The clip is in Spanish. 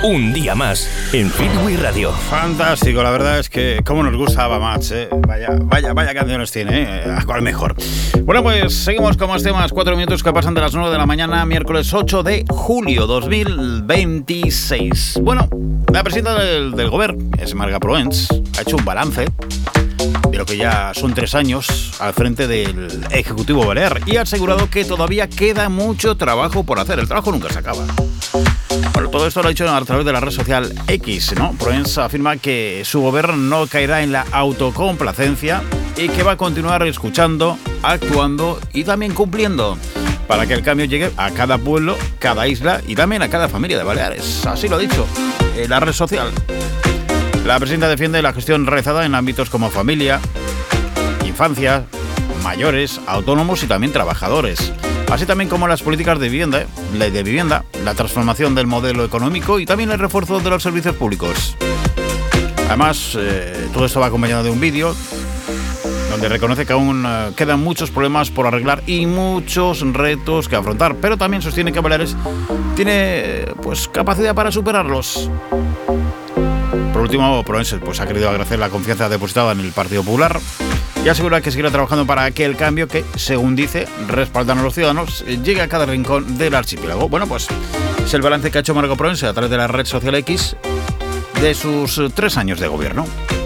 Un día más en Fitwi Radio. Fantástico, la verdad es que cómo nos gusta Abamats, Vaya canciones tiene, ¿A cuál mejor? Bueno, pues seguimos con más temas. 4 minutos que pasan de las 9 de la mañana, miércoles 8 de julio 2026. Bueno, la presidenta del Govern, es Marga Proens, ha hecho un balance de lo que ya son 3 años al frente del Ejecutivo Balear y ha asegurado que todavía queda mucho trabajo por hacer. El trabajo nunca se acaba. Bueno, todo esto lo ha dicho a través de la red social X, ¿no? Proens afirma que su gobierno no caerá en la autocomplacencia y que va a continuar escuchando, actuando y también cumpliendo para que el cambio llegue a cada pueblo, cada isla y también a cada familia de Baleares. Así lo ha dicho en la red social. La presidenta defiende la gestión realizada en ámbitos como familia, infancia, mayores, autónomos y también trabajadores. Así también como las políticas de vivienda, ley de vivienda, la transformación del modelo económico y también el refuerzo de los servicios públicos. Además, todo esto va acompañado de un vídeo donde reconoce que aún quedan muchos problemas por arreglar y muchos retos que afrontar, pero también sostiene que Baleares tiene capacidad para superarlos. Por último, Proens ha querido agradecer la confianza depositada en el Partido Popular y asegura que seguirá trabajando para que el cambio que, según dice, respaldan a los ciudadanos, llegue a cada rincón del archipiélago. Bueno, pues es el balance que ha hecho Marga Proens a través de la red social X de sus 3 años de gobierno.